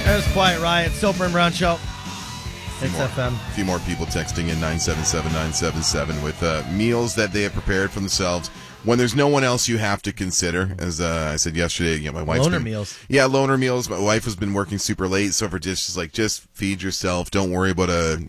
There's Quiet Riot, Soper and Brown Show. XFM. A few more people texting in 977-977 with meals that they have prepared for themselves when there's no one else you have to consider. As I said yesterday, my wife's Loner meals. Yeah, loner meals. My wife has been working super late, so for dishes, like, just feed yourself. Don't worry about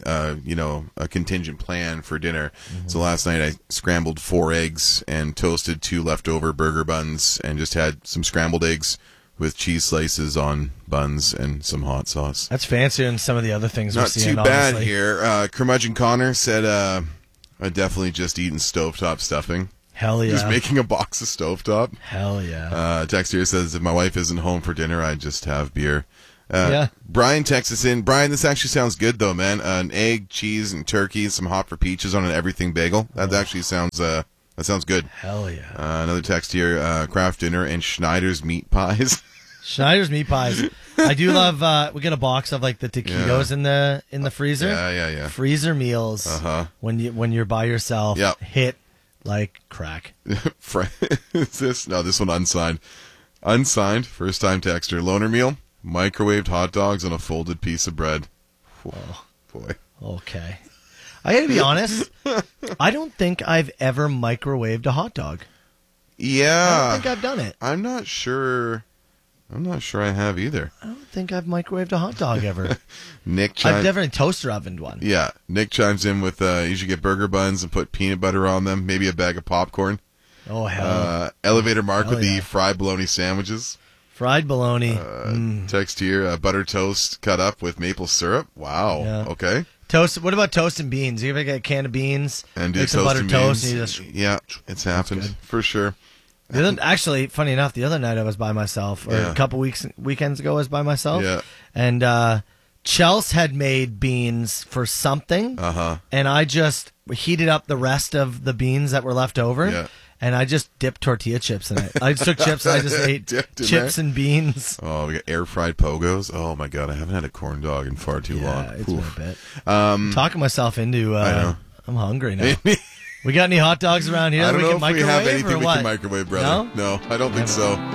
a contingent plan for dinner. Mm-hmm. So last night I scrambled 4 eggs and toasted 2 leftover burger buns and just had some scrambled eggs with cheese slices on buns and some hot sauce. That's fancier than some of the other things we're Not seeing, too bad honestly. here. Curmudgeon Connor said, I definitely just eaten stovetop stuffing. Hell yeah. Just making a box of stovetop. Hell yeah. Text here says, if my wife isn't home for dinner, I just have beer. Yeah. Brian texts us in. Brian, this actually sounds good, though, man. An egg, cheese, and turkey, some hot for peaches on an everything bagel. That actually sounds... that sounds good. Hell yeah. Another text here, craft dinner and Schneider's meat pies. Schneider's meat pies. I do love, we get a box of like the taquitos in the freezer. Yeah. Freezer meals. Uh-huh. When you're by yourself. Yep. Hit like crack. Is this? No, this one unsigned. Unsigned, first time texter. Loner meal, microwaved hot dogs on a folded piece of bread. Oh, boy. Okay. I gotta be honest, I don't think I've ever microwaved a hot dog. Yeah. I don't think I've done it. I'm not sure I have either. I don't think I've microwaved a hot dog ever. I've definitely toaster ovened one. Yeah. Nick chimes in with, you should get burger buns and put peanut butter on them, maybe a bag of popcorn. Oh, hell. Elevator Mark with yeah. the fried bologna sandwiches. Fried bologna. Text here, butter toast cut up with maple syrup. Wow. Yeah. Okay. Toast. What about toast and beans? You ever get a can of beans and do make some buttered toast? And yeah, it's happened for sure. Actually, funny enough, the other night I was by myself, or a couple weekends ago I was by myself. Yeah. And Chels had made beans for something, and I just heated up the rest of the beans that were left over. Yeah. And I just dipped tortilla chips in it. I just took chips and I just ate chips and beans. Oh, we got air fried pogos. Oh my god, I haven't had a corn dog in far too long. It's been a bit. Talking myself into. I know. I'm hungry now. We got any hot dogs around here I that don't we know can if we microwave have anything or we what? can microwave, brother. No, I don't think so.